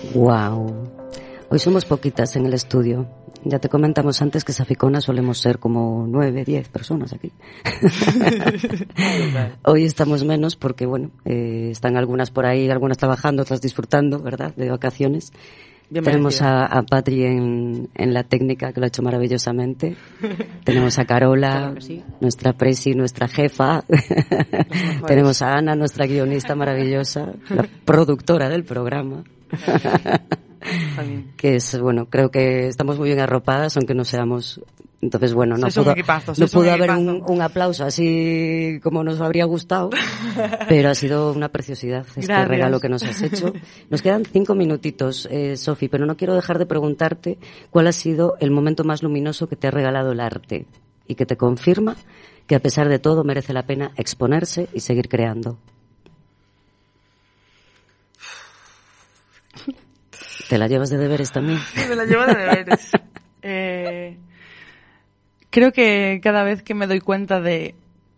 Wow. Hoy somos poquitas en el estudio. Ya te comentamos antes que Saficona solemos ser como 9, 10 personas aquí. Hoy estamos menos porque, bueno, están algunas por ahí, algunas trabajando, otras disfrutando, ¿verdad?, de vacaciones. Tenemos a Patri en la técnica, que lo ha hecho maravillosamente. Tenemos a Carola, claro que sí, nuestra presi, nuestra jefa. Tenemos a Ana, nuestra guionista maravillosa, la productora del programa. Que es, bueno, creo que estamos muy bien arropadas, aunque no seamos. Entonces, bueno, no pudo haber un aplauso así como nos habría gustado, pero ha sido una preciosidad este regalo que nos has hecho. Nos quedan 5 minutitos, Sofi, pero no quiero dejar de preguntarte cuál ha sido el momento más luminoso que te ha regalado el arte y que te confirma que a pesar de todo merece la pena exponerse y seguir creando. ¿Te la llevas de deberes también? Sí, me la llevo de deberes. Creo que cada vez que me doy cuenta de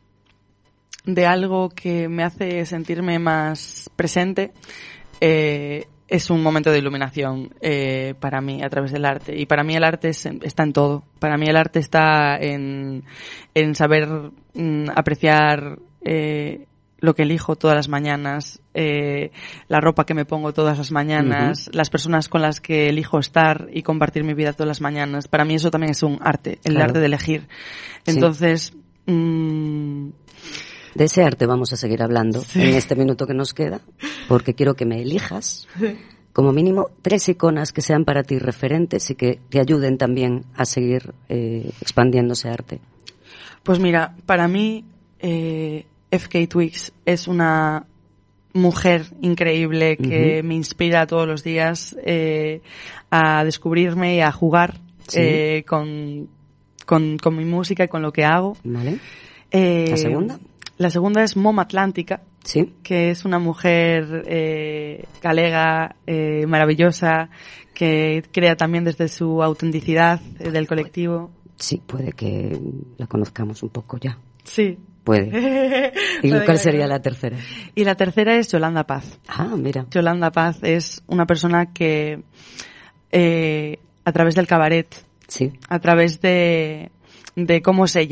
algo que me hace sentirme más presente, es un momento de iluminación para mí a través del arte. Y para mí el arte está en todo. Para mí el arte está en saber apreciar lo que elijo todas las mañanas, la ropa que me pongo todas las mañanas, las personas con las que elijo estar y compartir mi vida todas las mañanas. Para mí eso también es un arte, el arte de elegir. Entonces, de ese arte vamos a seguir hablando en este minuto que nos queda, porque quiero que me elijas como mínimo 3 iconas que sean para ti referentes y que te ayuden también a seguir expandiendo ese arte. Pues mira, para mí FK Twigs es una mujer increíble que me inspira todos los días a descubrirme y a jugar con mi música y con lo que hago. Vale. ¿La segunda? La segunda es Mom Atlántica, que es una mujer galega, maravillosa, que crea también desde su autenticidad del colectivo. Sí, puede que la conozcamos un poco ya. Sí. Puede. ¿Y cuál sería la tercera? Y la tercera es Yolanda Paz. Ah, mira. Yolanda Paz es una persona que a través del cabaret, a través de cómo es ella,